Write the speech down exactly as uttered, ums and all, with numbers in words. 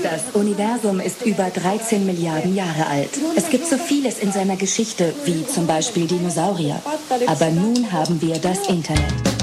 Das Universum ist über dreizehn Milliarden Jahre alt. Es gibt so vieles in seiner Geschichte, wie zum Beispiel Dinosaurier. Aber nun haben wir das Internet.